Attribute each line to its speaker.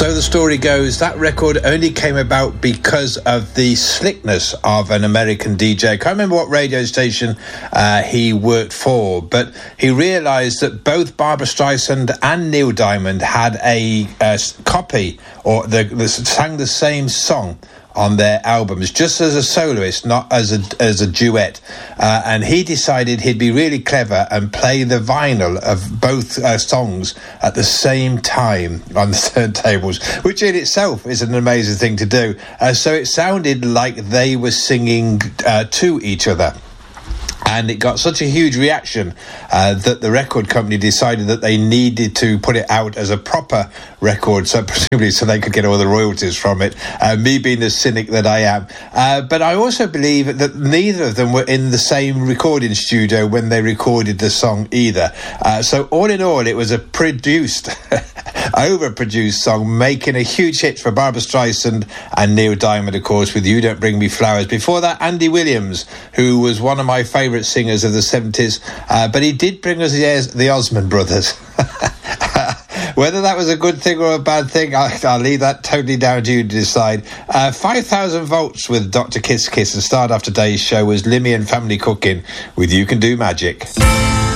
Speaker 1: So the story goes, that record only came about because of the slickness of an American DJ. I can't remember what radio station he worked for, but he realised that both Barbra Streisand and Neil Diamond had a copy, or sang the same song on their albums, just as a soloist, not as a duet. And he decided he'd be really clever and play the vinyl of both songs at the same time on the turntables, which in itself is an amazing thing to do. So it sounded like they were singing to each other. And it got such a huge reaction that the record company decided that they needed to put it out as a proper record, so presumably so they could get all the royalties from it. Me being the cynic that I am. But I also believe that neither of them were in the same recording studio when they recorded the song either. So all in all, it was a produced, overproduced song, making a huge hit for Barbra Streisand and Neil Diamond, of course, with You Don't Bring Me Flowers. Before that, Andy Williams, who was one of my favourite singers of the 70s, but he did bring us the Osmond Brothers. Whether that was a good thing or a bad thing, I'll leave that totally down to you to decide. 5,000 Volts with Dr. Kiss Kiss, and start off today's show was Limmy and Family Cooking with You Can Do Magic.